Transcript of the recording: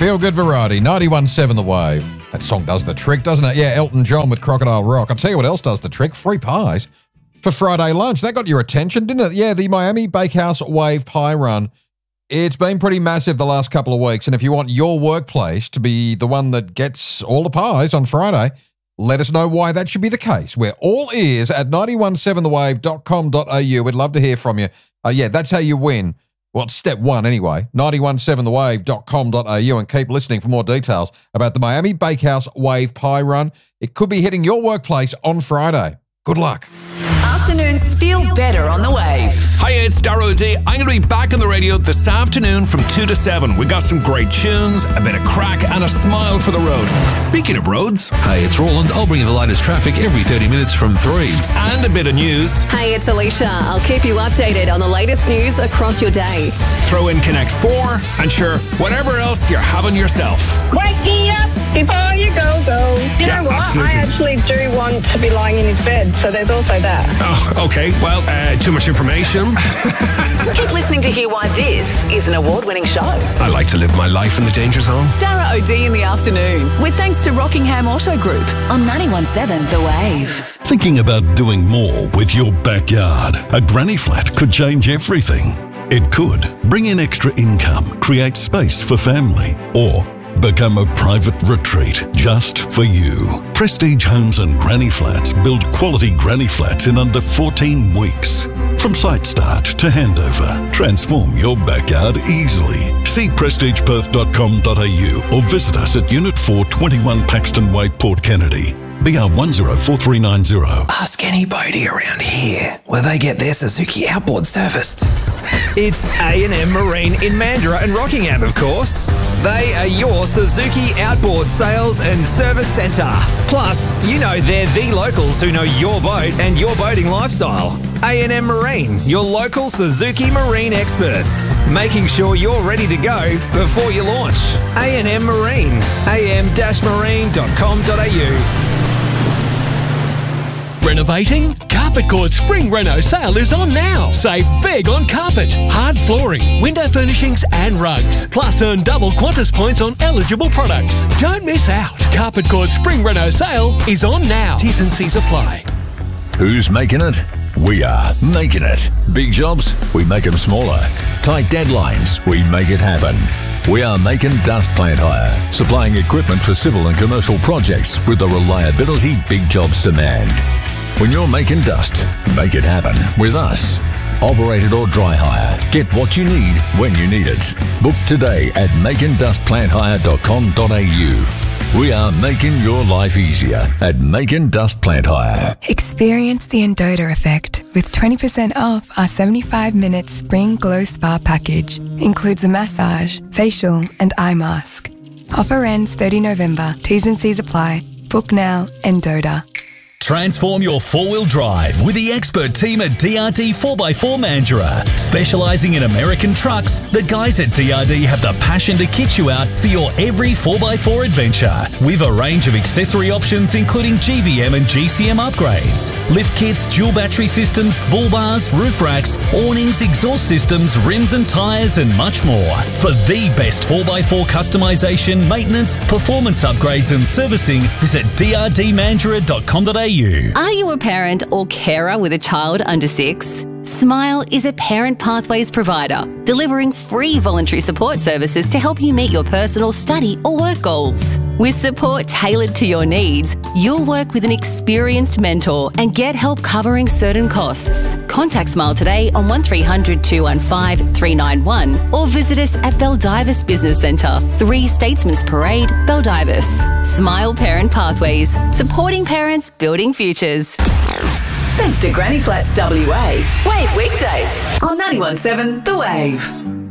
Feel-good variety, 91.7 The Wave. That song does the trick, doesn't it? Yeah, Elton John with Crocodile Rock. I'll tell you what else does the trick. Free pies for Friday lunch. That got your attention, didn't it? Yeah, the Miami Bakehouse Wave Pie Run. It's been pretty massive the last couple of weeks, and if you want your workplace to be the one that gets all the pies on Friday, let us know why that should be the case. We're all ears at 917thewave.com.au. We'd love to hear from you. Yeah, that's how you win. Well, it's step one anyway, 917thewave.com.au, and keep listening for more details about the Miami Bakehouse Wave Pie Run. It could be hitting your workplace on Friday. Good luck. Afternoons feel better on the Wave. Hi, it's Darrow O'Day. I'm going to be back on the radio this afternoon from 2 to 7. We got some great tunes, a bit of crack, and a smile for the road. Speaking of roads... Hey, it's Roland. I'll bring you the latest traffic every 30 minutes from 3. And a bit of news. Hey, it's Alicia. I'll keep you updated on the latest news across your day. Throw in Connect 4, and sure, whatever else you're having yourself. Wake me up before you go. You know what? Absolutely. I actually do want to be lying in his bed, so there's also that. Oh, okay. Well, too much information. Keep listening to hear why this is an award-winning show. I like to live my life in the danger zone. Darrow O'Day in the afternoon, with thanks to Rockingham Auto Group on 91.7 The Wave. Thinking about doing more with your backyard? A granny flat could change everything. It could bring in extra income, create space for family, or become a private retreat just for you. Prestige Homes and Granny Flats build quality granny flats in under 14 weeks. From site start to handover, transform your backyard easily. See prestigeperth.com.au or visit us at Unit 4, 21 Paxton Way, Port Kennedy. BR 104390. Ask anybody around here where they get their Suzuki outboard serviced. It's A&M Marine in Mandurah and Rockingham, of course. They are your Suzuki outboard sales and service centre. Plus, you know they're the locals who know your boat and your boating lifestyle. A&M Marine, your local Suzuki Marine experts, making sure you're ready to go before you launch. A&M Marine, am-marine.com.au. Renovating? Carpet Court Spring Reno sale is on now. Save big on carpet, hard flooring, window furnishings and rugs. Plus earn double Qantas points on eligible products. Don't miss out. Carpet Court Spring Reno sale is on now. T's and C's apply. Who's making it? We are making it. Big jobs? We make them smaller. Tight deadlines? We make it happen. We are Making Dust Plant Hire, supplying equipment for civil and commercial projects with the reliability big jobs demand. When you're making dust, make it happen with us. Operated or dry hire. Get what you need when you need it. Book today at makingdustplanthire.com.au. We are making your life easier at Making Dust Plant Hire. Experience the Endota effect with 20% off our 75-minute Spring Glow Spa package. Includes a massage, facial and eye mask. Offer ends 30 November. T's and C's apply. Book now, Endota. Transform your four-wheel drive with the expert team at DRD 4x4 Mandurah. Specialising in American trucks, the guys at DRD have the passion to kit you out for your every 4x4 adventure. With a range of accessory options including GVM and GCM upgrades, lift kits, dual battery systems, bull bars, roof racks, awnings, exhaust systems, rims and tyres and much more. For the best 4x4 customisation, maintenance, performance upgrades and servicing, visit drdmandurah.com.au. Are you a parent or carer with a child under 6? Smile is a Parent Pathways provider, delivering free voluntary support services to help you meet your personal study or work goals. With support tailored to your needs, you'll work with an experienced mentor and get help covering certain costs. Contact Smile today on 1300 215 391 or visit us at Baldivis Business Centre, 3 Statesman's Parade, Baldivis. Smile Parent Pathways, supporting parents, building futures. Thanks to Granny Flats WA. Wave weekdays on 91.7 The Wave.